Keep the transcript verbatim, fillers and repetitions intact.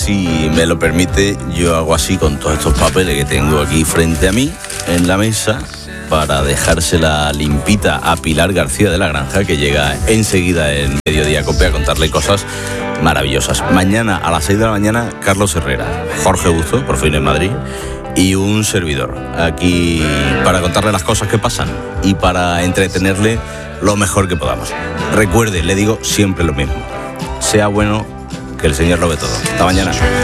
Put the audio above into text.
Si me lo permite, yo hago así con todos estos papeles que tengo aquí frente a mí en la mesa para dejársela limpita a Pilar García de la Granja, que llega enseguida en Mediodía Cope a contarle cosas maravillosas. Mañana a las seis de la mañana, Carlos Herrera, Jorge Busto, por fin en Madrid, y un servidor aquí para contarle las cosas que pasan y para entretenerle lo mejor que podamos. Recuerde, le digo siempre lo mismo: sea bueno, que el Señor lo ve todo. Hasta mañana.